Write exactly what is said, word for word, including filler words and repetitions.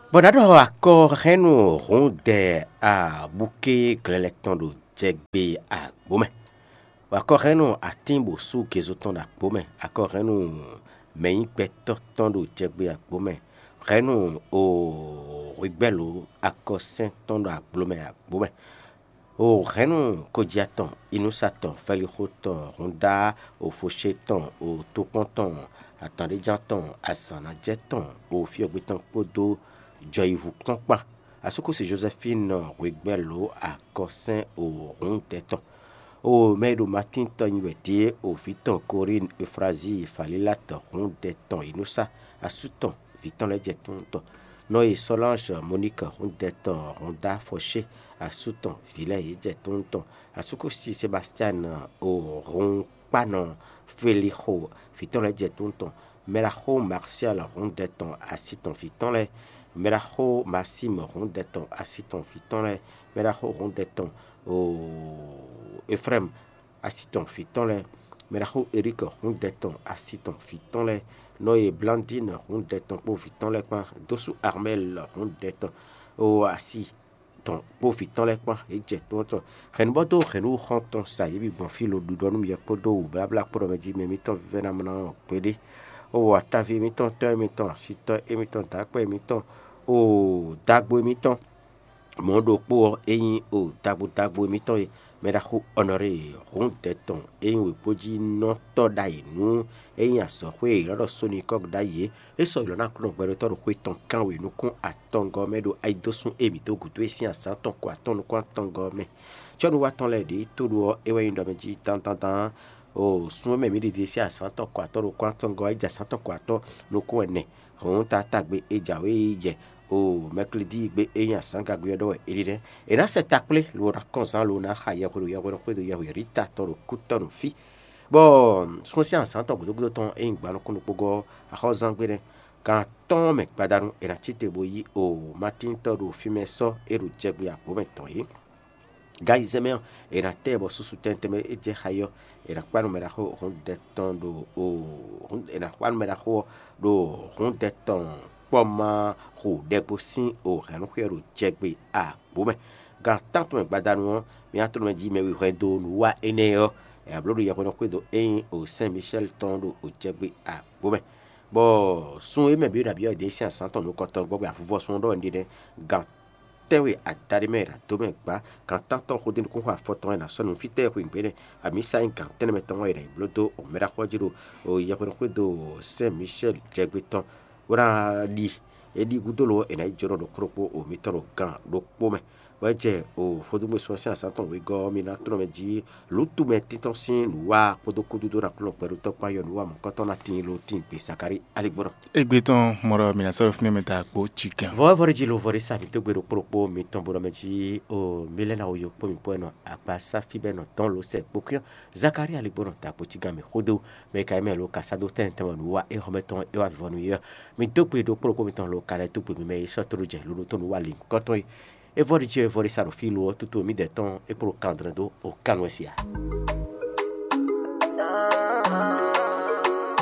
Bonado akor reno ronde a bouquet glelecton do jegbe a gbome. Akor reno atimbo su kezoton da gbome. Akor reno meyin petoton do jegbe a gbome. Reno o rigbelo akor senton da gbome a gbome. O reno kodiaton, inusaton, felihoton, ronda, o faucheton, o toponton, attendez janton, asana jeton, o fiogbiton podo, joy vous pas. À ce que c'est Joséphine Rigbelo à Corsin au Rondeton. O Meido Matinton Yeti, au Viton Corinne Euphrasie, Falilat Rondeton, Inusa, à Souton, Viton le Jeton. Noé Solange, Monique Rondeton, Ronda Fauché, à Souton, Filet et Jeton. À ce que si Sébastien au Ronpanon, Feliho, Viton le Jeton. Melaho Martial Rondeton, à Siton, Viton le Meraho Massime Rondeton, Assiton Fitonle, Meraho Rondeton, au Ephraim, Assiton Fitonle, Meraho Eric Rondeton, Assiton Fitonle, Noé Blandine Rondeton, pour Fitonle, Dosu Armel Rondeton, au Assi. Pour Fitonle, et Jeton, Renbodo, Renou, Ranton, Saïbi, bon filo, Doudon, Yapodo, Blabla, pour me dire, mais miton, Venamana, Pédé. O atavi miton te miton sito emiton takpo emiton o dagbo emiton mondo pour eyin o dagbo dagbo emiton e merahu honoré rondeton eyin we poji no to dai nu eyin aso we lodo soni kok dai e so lo na kron gbere to ro kwe ton kan we nu kun atongo medo aidosun emito gutu esi asan ton ko aton ko atongo me chonu wa ton le de to do ewe ndo meji tan tan tan o sun me mi de si asan ton ko aton ko atongo ija san ton ko aton no ko ene hon ta tagbe eja we je o mercredi gbe eyan sanga gbe do erire e na se takple lo ra konsan lo na haya ko ya ko ko do ya rita to ro kuton fi bon sun si asan ton go go ton e ngba no ko no pogo a hozan gbe kan ton me padanu e na chite boyi o martin to do fi me so e ru jegbe apo meton yi gaizeme e na tebo susu tenteme e je hayo e na kwanu me ra ho rondeton do o e na kwanu me ra ho do rondeton poma ho deposin o ranu kwero jegbe a bome ga tanto me gbadanu mi atun me ji me wi redo nu wa eneo e ablodo ya kono kwedo en o Saint Michel tondo o jegbe a bome bo sun e me bi da bi o de si asanton no koton gbogbo afuvo sun do ndide ga tewe adarimera tome gba kan tanton hodin ko ha foton na sonu fite ko impere amisa in kan teneme ton wa ire blodo o mera khojiro o ya ko do Saint Michel jegbeton ora di edi gudolo e na joro do kropo o mitoro gan do pome baje o fodumo so sa santon we go mi na to meji lutu metiton sin wa podo kudu ra klo peru to pa yo wa mo koton na tin lo tin pe sakari aligboro egbeton moro mi na so fune meta po chicken vo vo ji lo vo re sa mi to gbero propo mi ton boro meji o milena o yo po mi po no apa sa fi be no ton lo se pokyo zakari aligboro ta po chigan mi khodo me ka me lo kasado ten ten wa e ho meton e wa vivonu yo mi to gbedo propo mi ton lo kale to pe mi me so to je lo to wa lin koton e vori je vori saro filo tutto mi deton e pro candrendo o canwesia